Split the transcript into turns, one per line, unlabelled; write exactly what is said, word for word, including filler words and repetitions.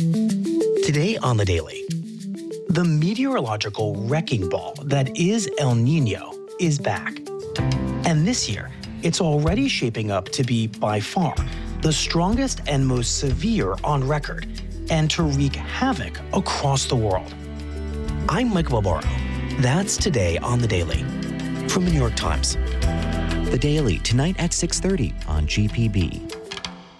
Today on The Daily, the meteorological wrecking ball that is El Nino is back. And this year, it's already shaping up to be, by far, the strongest and most severe on record, and to wreak havoc across the world. I'm Mike Barbaro. That's Today on The Daily from The New York Times.
The Daily, tonight at six thirty on G P B.